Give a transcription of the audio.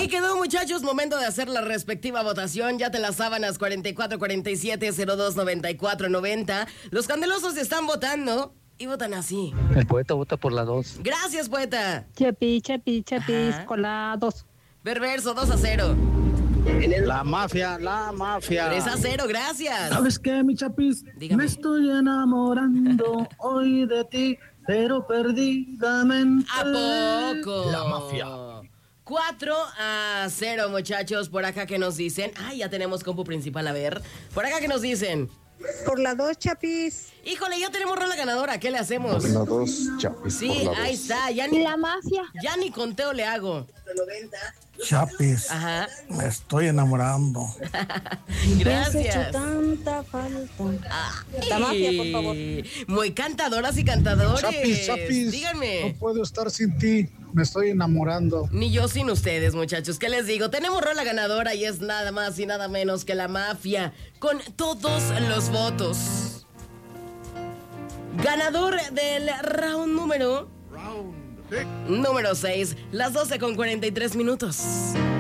Ahí quedó, muchachos, momento de hacer la respectiva votación. Ya te las sábanas 4447-029490. Los candelosos están votando y votan así. El poeta vota por la 2. Gracias, poeta. Chepis, Ajá. con la 2. Perverso, 2-0. La mafia. 3-0, gracias. ¿Sabes qué, mi Chapis? Dígame. Me estoy enamorando hoy de ti, pero perdidamente. ¿A poco? La mafia. 4-0, muchachos. Por acá que nos dicen. Ay, ya tenemos compu principal, a ver. Por acá que nos dicen. Por la 2, Chapis. Híjole, ya tenemos rola ganadora. ¿Qué le hacemos? La 2, Chapis. Sí, por la ahí 2. está. Ya mafia. ni conteo le hago. Chapis, Ajá. me estoy enamorando. Gracias. Tanta falta. La mafia, por favor. Muy cantadoras y cantadores. Chapis. Díganme. No puedo estar sin ti, me estoy enamorando. Ni yo sin ustedes, muchachos. ¿Qué les digo? Tenemos rola ganadora y es nada más y nada menos que la mafia. Con todos los votos. Ganador del round número 6. Las 12:43.